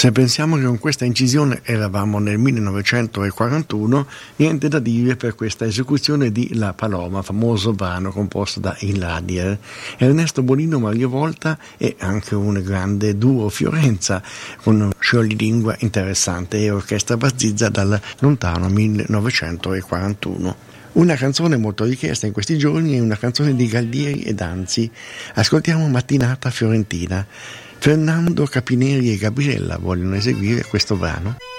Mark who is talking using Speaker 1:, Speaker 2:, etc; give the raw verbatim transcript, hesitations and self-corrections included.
Speaker 1: Se pensiamo che con questa incisione eravamo nel millenovecentoquarantuno, niente da dire per questa esecuzione di La Paloma, famoso brano composto da Iladier. Ernesto Bonino Mario Volta e anche un grande duo Fiorenza, con un scioglilingua interessante e orchestra Bazzizza dal lontano millenovecentoquarantuno. Una canzone molto richiesta in questi giorni è una canzone di Gallieri e Danzi. Ascoltiamo Mattinata Fiorentina. Fernando Capineri e Gabriella vogliono eseguire questo brano.